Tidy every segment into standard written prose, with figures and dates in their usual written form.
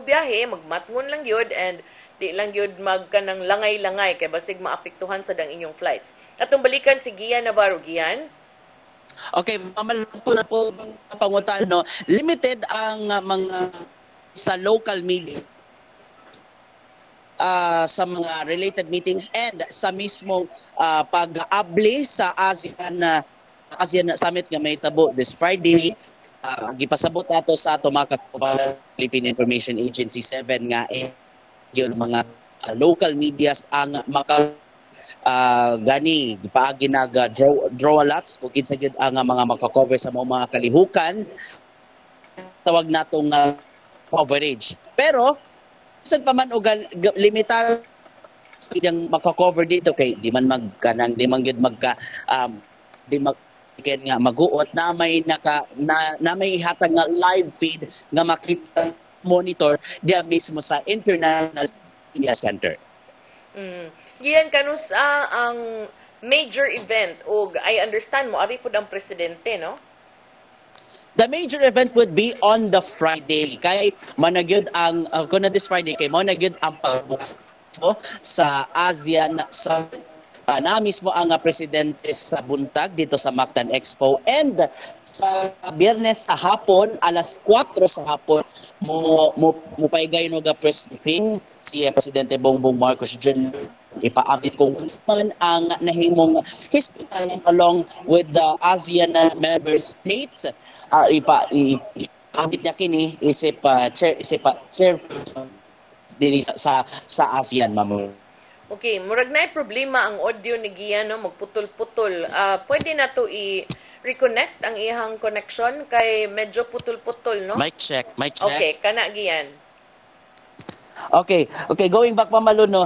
mo biyahe, magmatngon lang yun, and di lang yun magkanang langay-langay, kay basig maapektuhan sa dang inyong flights. Atong balikan si Gian Navarro. Gian? Okay, mamalako na po pangutan, no? Limited ang mga sa local media sa mga related meetings and sa mismong pag-abli sa ASEAN Summit nga may tabo this Friday. Gipasabot ato sa ato mga Philippine Information Agency 7 nga yung mga local medias ang gani gipaagi nag draw lots kung kinsa gyud ang mga maka-cover sa mga kalihukan, tawag natong coverage. Pero saan pa man og limitar yang maka-cover dito kay di man magkanang di man gyud magka di mag nga maguot na may na may ihatag nga live feed nga makita monitor diya mismo sa International Media Center. Gian, kanus ang major event o I understand mo ari pud ang presidente, no? The major event would be on the Friday. Kay managyod ang kuno this Friday kay mo nagyod ang pagbukas sa ASEAN sa na mismo ang presidente sa buntag dito sa Mactan Expo, and sa Biyernes sa hapon alas 4 sa hapon mo paigay no ga press briefing si Presidente Bongbong Marcos Jr. ipaabit kung man ang nahimong history along with the ASEAN member states. Ipaabit niya kini isip chair diri sa ASEAN, ma'am. Okay, murag na problema ang audio ni Gian, no? Magputol-putol. Pwede na to i-reconnect ang iyang connection kay medyo putol-putol, no? Mic check. Okay, kana Gian. Okay, going back Mamalo, no.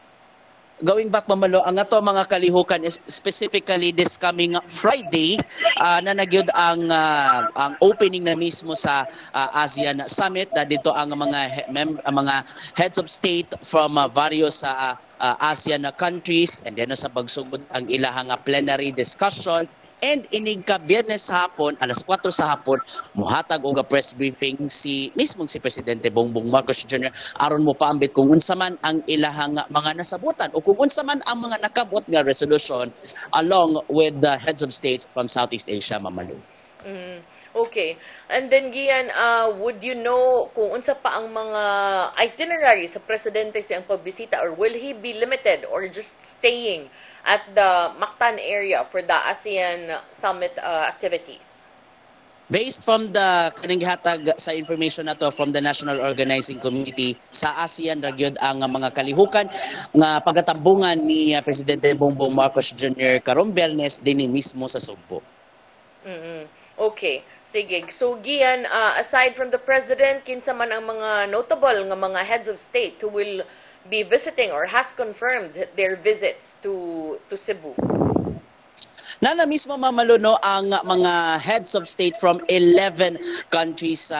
Ang ato mga kalihukan is specifically this coming Friday na nagyud ang opening na mismo sa ASEAN Summit na dito ang mga heads of state from various ASEAN countries, and then sa pagsugod ang ilahang plenary discussion. And inig ka Biyernes sa hapon, alas 4 sa hapon, muhatag og press briefing si Presidente Bongbong Marcos Jr. aron mo paambit kung unsa man ang ilahang mga nasabutan o kung unsa man ang mga nakabot nga resolution along with the heads of states from Southeast Asia, Mamalu. Okay. And then Gian, would you know kung unsa pa ang mga itinerary sa presidente siyang pagbisita, or will he be limited or just staying at the Mactan area for the ASEAN Summit activities? Based from the kaninghatag sa information nato from the National Organizing Committee sa ASEAN ragyod ang mga kalihukan nga pagatambungan ni Presidente Bongbong Marcos Jr. karong Biyernes dinhi mismo sa Sugbo. Okay, sige. So Gian, aside from the president, kinsa man ang mga notable nga mga heads of state who will be visiting or has confirmed their visits to Cebu? Nana mismo Mamaluno ang mga heads of state from 11 countries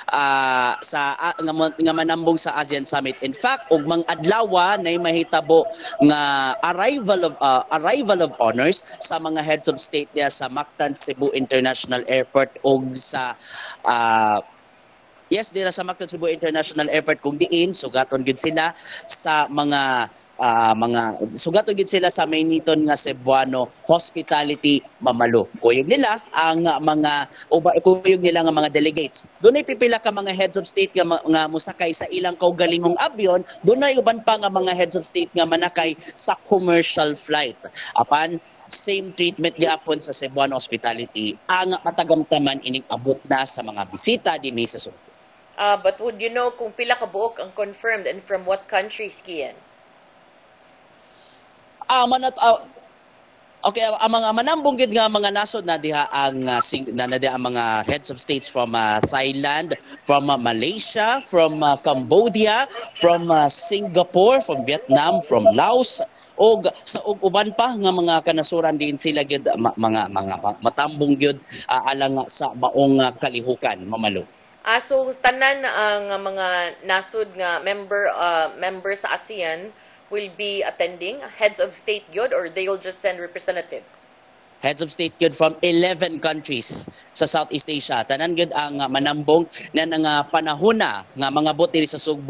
nga manambong sa ASEAN Summit. In fact, ug mang adlaw nay mahitabo nga arrival of honors sa mga heads of state niya sa Mactan Cebu International Airport ug sa dira sa Mactan Cebu International Airport kung diin sugaton gid sila sa mga sugaton gid sila sa mainiton nga Cebuano Hospitality, Mamalo. Kuyog nila ang mga delegates. Dunay pipila ka mga heads of state nga musakay sa ilang kaugalingong abyon, dunay uban pa nga mga heads of state nga manakay sa commercial flight. Apan same treatment gyapon sa Cebuano Hospitality ang matagamtaman ining abot na sa mga bisita dinhi sa Cebu. But would you know kung pila ka buok ang confirmed and from what countries, Kian? Okay, ang mga manambong gid nga mga nasod na diha ang mga heads of states from Thailand, from Malaysia, from Cambodia, from Singapore, from Vietnam, from Laos, og sa uban pa nga mga kanasuran din sila gid mga matambong gid alang sa maong kalihukan, Mamalo. So tanan ang mga nasod nga member sa ASEAN will be attending, heads of state gyud, or they will just send representatives? heads of state gyud from 11 countries sa Southeast Asia. Tanan gyud ang manambong na nga panahona nga mga bote sa Sugbo